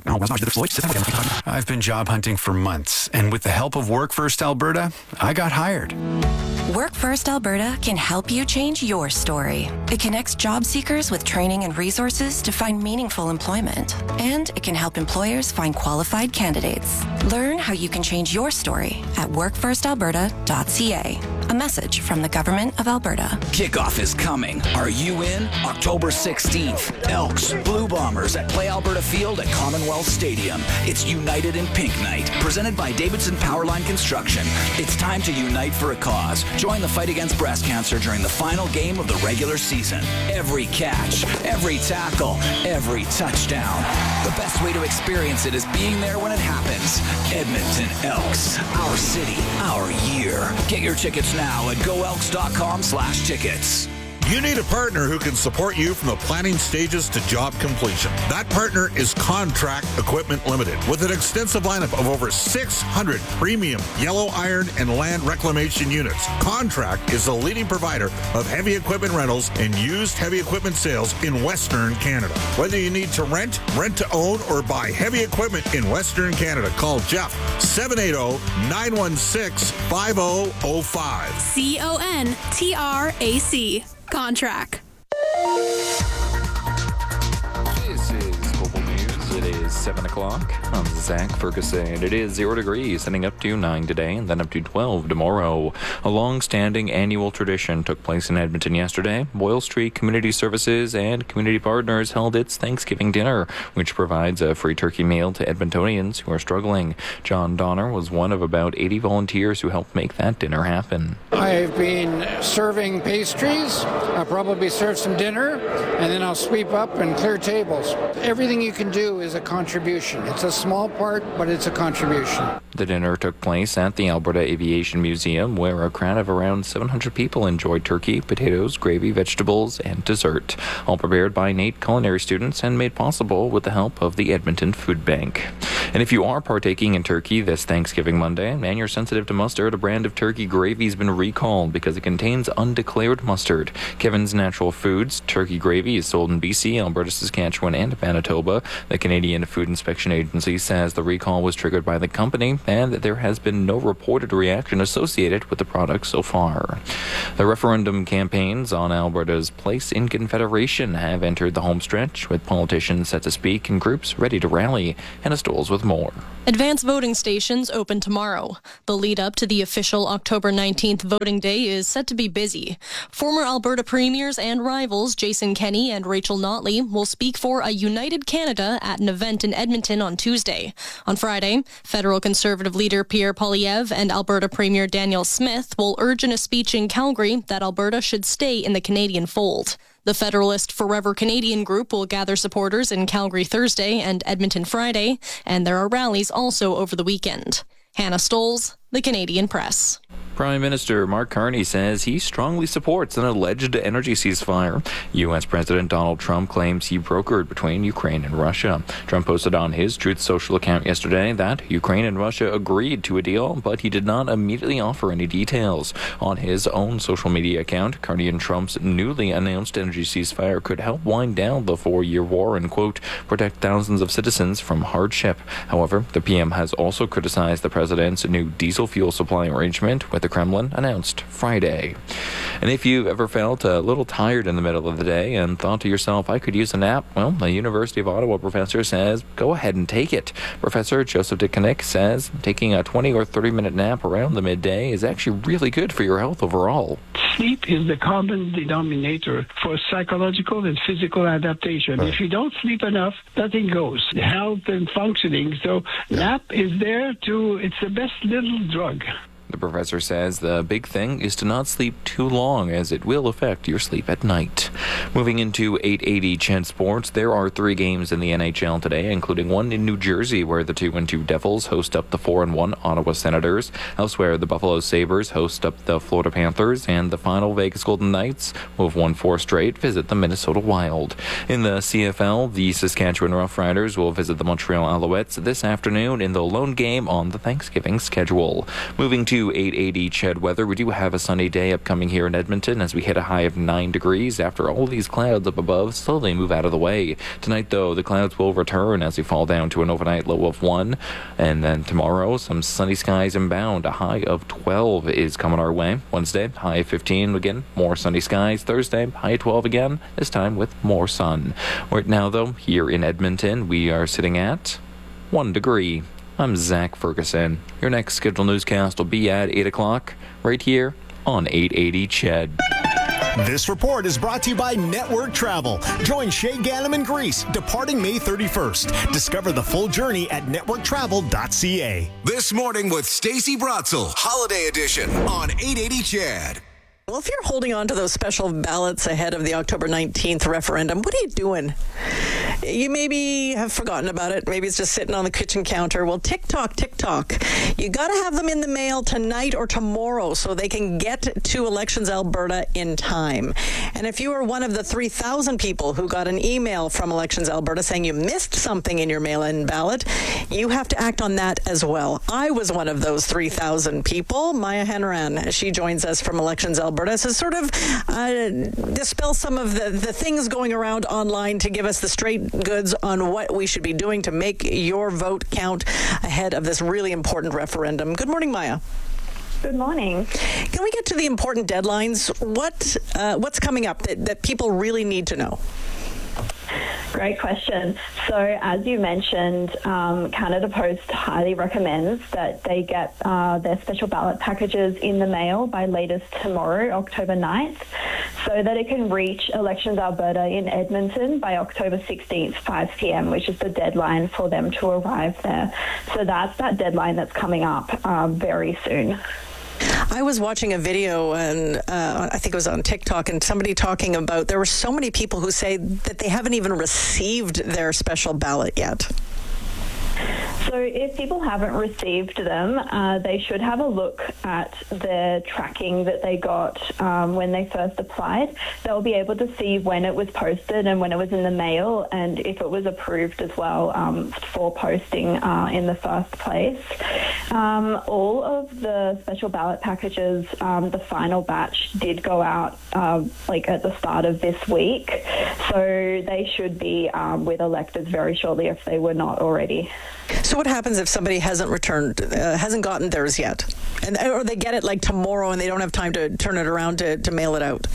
I've been job hunting for months, and with the help of Work First Alberta, I got hired. Work First Alberta can help you change your story. It connects job seekers with training and resources to find meaningful employment. And it can help employers find qualified candidates. Learn how you can change your story at workfirstalberta.ca. A message from the Government of Alberta. Kickoff is coming. Are you in? October 16th. Elks, Blue Bombers at Play Alberta Field at Commonwealth Stadium. It's United in Pink Night, presented by Davidson Powerline Construction. It's time to unite for a cause. Join the fight against breast cancer during the final game of the regular season. Every catch, every tackle, every touchdown. The best way to experience it is being there when it happens. Edmonton Elks, our city, our year. Get your tickets now at goelks.com/tickets. You need a partner who can support you from the planning stages to job completion. That partner is Contract Equipment Limited, with an extensive lineup of over 600 premium yellow iron and land reclamation units. Contract is the leading provider of heavy equipment rentals and used heavy equipment sales in Western Canada. Whether you need to rent to own, or buy heavy equipment in Western Canada, call Jeff 780-916-5005. CONTRAC. Contract. This is Global News. It is 7 o'clock. I'm Zach Ferguson. It is 0 degrees, heading up to 9 today and then up to 12 tomorrow. A long-standing annual tradition took place in Edmonton yesterday. Boyle Street Community Services and community partners held its Thanksgiving dinner, which provides a free turkey meal to Edmontonians who are struggling. John Donner was one of about 80 volunteers who helped make that dinner happen. I've been serving pastries. I'll probably serve some dinner, and then I'll sweep up and clear tables. Everything you can do is a contribution. It's a small part, but it's a contribution. The dinner took place at the Alberta Aviation Museum, where a crowd of around 700 people enjoyed turkey, potatoes, gravy, vegetables, and dessert, all prepared by NAIT culinary students and made possible with the help of the Edmonton Food Bank. And if you are partaking in turkey this Thanksgiving Monday and you're sensitive to mustard, a brand of turkey gravy has been recalled because it contains undeclared mustard. Kevin's Natural Foods turkey gravy is sold in BC, Alberta, Saskatchewan, and Manitoba. The Canadian Food Inspection Agency says the recall was triggered by the company and that there has been no reported reaction associated with the product so far. The referendum campaigns on Alberta's place in Confederation have entered the home stretch, with politicians set to speak and groups ready to rally. Hannah Stoles with more. Advance voting stations open tomorrow. The lead up to the official October 19th voting day is set to be busy. Former Alberta premiers and rivals Jason Kenney and Rachel Notley will speak for a united Canada at an event in Edmonton on Tuesday. On Friday, federal Conservative leader Pierre Poilievre and Alberta Premier Danielle Smith will urge in a speech in Calgary that Alberta should stay in the Canadian fold. The Federalist Forever Canadian group will gather supporters in Calgary Thursday and Edmonton Friday, and there are rallies also over the weekend. Hannah Stoles, The Canadian Press. Prime Minister Mark Carney says he strongly supports an alleged energy ceasefire. U.S. President Donald Trump claims he brokered between Ukraine and Russia. Trump posted on his Truth Social account yesterday that Ukraine and Russia agreed to a deal, but he did not immediately offer any details. On his own social media account, Carney and Trump's newly announced energy ceasefire could help wind down the 4-year war and, quote, protect thousands of citizens from hardship. However, the PM has also criticized the president's new diesel fuel supply arrangement, with the Kremlin announced Friday. And if you've ever felt a little tired in the middle of the day and thought to yourself, I could use a nap, well, a University of Ottawa professor says go ahead and take it. Professor Joseph Dickonik says taking a 20 or 30-minute nap around the midday is actually really good for your health overall. Sleep is the common denominator for psychological and physical adaptation. If you don't sleep enough, nothing goes. Health and functioning. So nap is there it's the best little drug. The professor says the big thing is to not sleep too long, as it will affect your sleep at night. Moving into 880 CHED Sports, there are 3 games in the NHL today, including one in New Jersey, where the 2-2 Devils host up the 4-1 Ottawa Senators. Elsewhere, the Buffalo Sabres host up the Florida Panthers, and the final Vegas Golden Knights, who have won 4 straight, visit the Minnesota Wild. In the CFL, the Saskatchewan Roughriders will visit the Montreal Alouettes this afternoon in the lone game on the Thanksgiving schedule. Moving to 880 CHED weather, we do have a sunny day upcoming here in Edmonton as we hit a high of 9 degrees after all these clouds up above slowly move out of the way. Tonight, though, the clouds will return as we fall down to an overnight low of 1. And then tomorrow, some sunny skies inbound. A high of 12 is coming our way. Wednesday, high of 15 again, more sunny skies. Thursday, high of 12 again, this time with more sun. Right now, though, here in Edmonton, we are sitting at 1 degree. I'm Zach Ferguson. Your next scheduled newscast will be at 8 o'clock, right here on 880 CHED. This report is brought to you by Network Travel. Join Shay Ganem in Greece, departing May 31st. Discover the full journey at networktravel.ca. This morning with Stacey Brotzel, Holiday Edition on 880 CHED. Well, if you're holding on to those special ballots ahead of the October 19th referendum, what are you doing? You maybe have forgotten about it. Maybe it's just sitting on the kitchen counter. Well, tick tock. You got to have them in the mail tonight or tomorrow so they can get to Elections Alberta in time. And if you are one of the 3,000 people who got an email from Elections Alberta saying you missed something in your mail-in ballot, you have to act on that as well. I was one of those 3,000 people. Maya Hanran, she joins us from Elections Alberta to sort of dispel some of the things going around online to give us the straight goods on what we should be doing to make your vote count ahead of this really important referendum. Good morning, Maya. Good morning. Can we get to the important deadlines? What's coming up that people really need to know? Great question. So, as you mentioned, Canada Post highly recommends that they get their special ballot packages in the mail by latest tomorrow, October 9th, so that it can reach Elections Alberta in Edmonton by October 16th, 5 p.m., which is the deadline for them to arrive there. So that's that deadline that's coming up very soon. I was watching a video, and I think it was on TikTok, and somebody talking about there were so many people who say that they haven't even received their special ballot yet. So if people haven't received them, they should have a look at the tracking that they got when they first applied. They'll be able to see when it was posted and when it was in the mail, and if it was approved as well for posting in the first place. All of the special ballot packages, the final batch did go out at the start of this week, so they should be with electors very shortly if they were not already. So what happens if somebody hasn't gotten theirs yet, or they get it like tomorrow and they don't have time to turn it around to mail it out?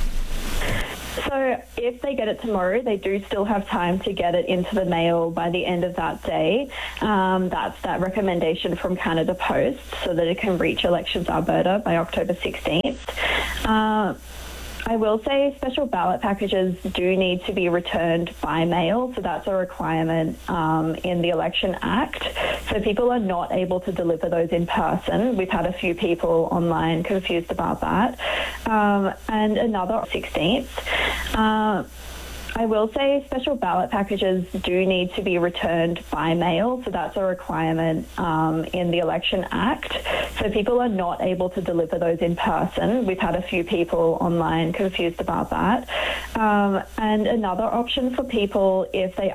So if they get it tomorrow, they do still have time to get it into the mail by the end of that day. That's that recommendation from Canada Post so that it can reach Elections Alberta by October 16th. I will say special ballot packages do need to be returned by mail, so that's a requirement in the Election Act. So people are not able to deliver those in person. We've had a few people online confused about that. And another 16th. I will say special ballot packages do need to be returned by mail, so that's a requirement in the Election Act. So people are not able to deliver those in person. We've had a few people online confused about that. And another option for people, if they